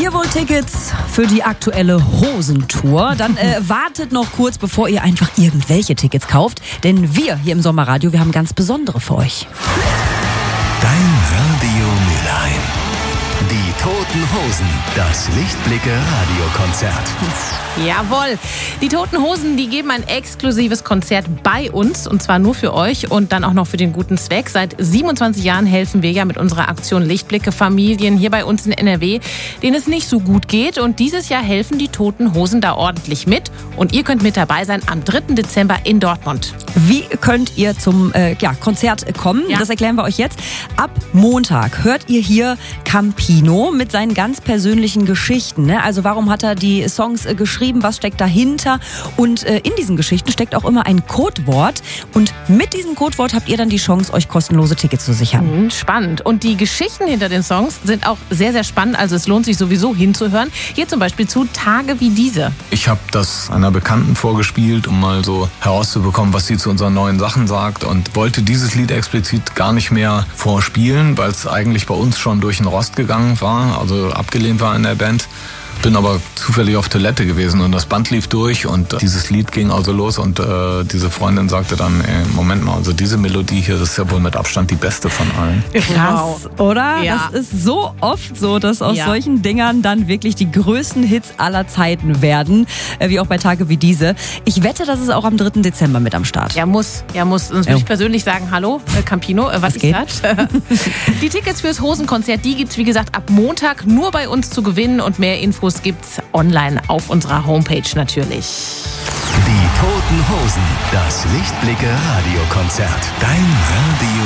Ihr wollt Tickets für die aktuelle Hosentour? Dann wartet noch kurz, bevor ihr einfach irgendwelche Tickets kauft. Denn wir hier im Sommerradio, wir haben ganz besondere für euch. Dein Radio Mülheim. Die Toten Hosen, das Lichtblicke-Radiokonzert. Jawohl, die Toten Hosen, die geben ein exklusives Konzert bei uns und zwar nur für euch und dann auch noch für den guten Zweck. Seit 27 Jahren helfen wir ja mit unserer Aktion Lichtblicke Familien hier bei uns in NRW, denen es nicht so gut geht, und dieses Jahr helfen die Toten Hosen da ordentlich mit und ihr könnt mit dabei sein am 3. Dezember in Dortmund. Wie könnt ihr zum Konzert kommen? Ja. Das erklären wir euch jetzt. Ab Montag hört ihr hier Campino mit seinen ganz persönlichen Geschichten. Ne? Also warum hat er die Songs geschrieben? Was steckt dahinter? Und in diesen Geschichten steckt auch immer ein Codewort. Und mit diesem Codewort habt ihr dann die Chance, euch kostenlose Tickets zu sichern. Spannend. Und die Geschichten hinter den Songs sind auch sehr, sehr spannend. Also es lohnt sich sowieso hinzuhören. Hier zum Beispiel zu Tage wie diese. Ich habe das einer Bekannten vorgespielt, um mal so herauszubekommen, was sie zu unseren neuen Sachen sagt, und wollte dieses Lied explizit gar nicht mehr vorspielen, weil es eigentlich bei uns schon durch den Rost gegangen war, also abgelehnt war in der Band. Bin aber zufällig auf Toilette gewesen und das Band lief durch und dieses Lied ging also los und diese Freundin sagte dann, Moment mal, also diese Melodie hier, das ist ja wohl mit Abstand die beste von allen. Krass, oder? Ja. Das ist so oft so, dass aus Ja. solchen Dingern dann wirklich die größten Hits aller Zeiten werden, wie auch bei Tage wie diese. Ich wette, das ist auch am 3. Dezember mit am Start. Ja, muss. Sonst würde ich persönlich sagen, hallo, Campino, was ist geht? das? Die Tickets fürs Hosenkonzert, die gibt's wie gesagt ab Montag nur bei uns zu gewinnen und mehr Infos gibt's online auf unserer Homepage natürlich. Die Toten Hosen, das Lichtblicke-Radiokonzert. Dein Radio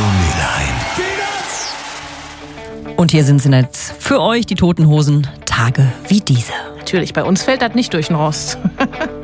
Mülheim. Und hier sind sie jetzt für euch, die Toten Hosen, Tage wie diese. Natürlich, bei uns fällt das nicht durch den Rost.